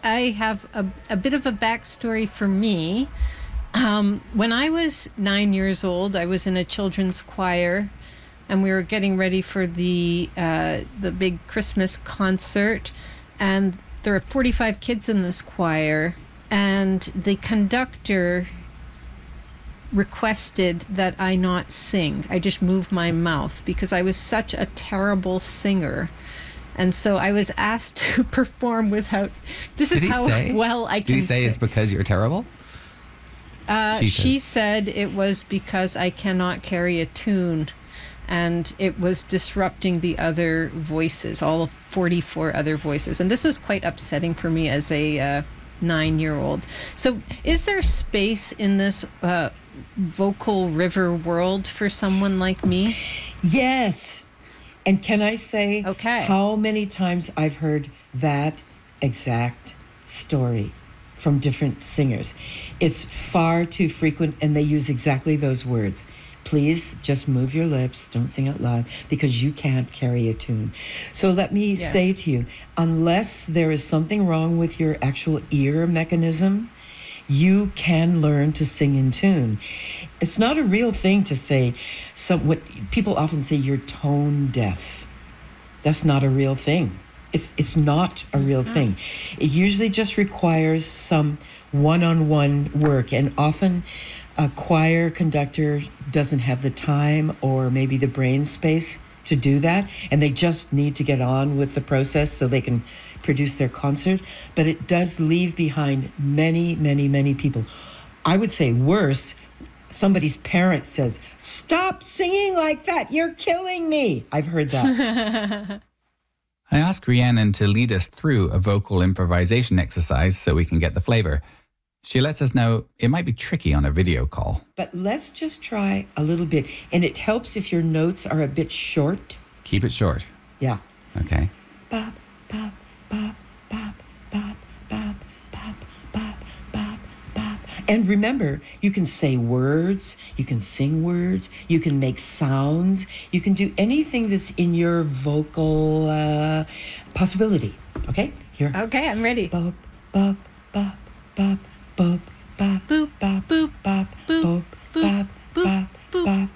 I have a bit of a backstory for me. When I was 9 years old, I was in a children's choir, and we were getting ready for the big Christmas concert, and there are 45 kids in this choir, and the conductor requested that I not sing. I just move my mouth because I was such a terrible singer. And so I was asked to perform without. This is how well I can sing. Did he say it's because you're terrible? She said it was because I cannot carry a tune, and it was disrupting the other voices, all 44 other voices. And this was quite upsetting for me as a 9-year-old. So is there space in this vocal river world for someone like me? Yes. And can I say how many times I've heard that exact story from different singers? It's far too frequent, and they use exactly those words. Please just move your lips, don't sing out loud, because you can't carry a tune. So let me say to you, unless there is something wrong with your actual ear mechanism, you can learn to sing in tune. It's not a real thing to say, what people often say, you're tone deaf. That's not a real thing. It's not a real thing. It usually just requires some one-on-one work, and often a choir conductor doesn't have the time or maybe the brain space to do that, and they just need to get on with the process so they can produce their concert. But it does leave behind many, many, many people. I would say worse, somebody's parent says, "Stop singing like that, you're killing me." I've heard that. I asked Rhiannon to lead us through a vocal improvisation exercise so we can get the flavor. She lets us know it might be tricky on a video call. But let's just try a little bit. And it helps if your notes are a bit short. Keep it short. Yeah. Okay. Bop, bop, bop, bop, bop, bop, bop, bop, bop, bop. And remember, you can say words, you can sing words, you can make sounds, you can do anything that's in your vocal possibility. Okay? Here. Okay, I'm ready. Bop, bop, bop, bop. Boop, bop, boop, bop, boop, bop, boop, boop, bop, boop, bop, boop, bop,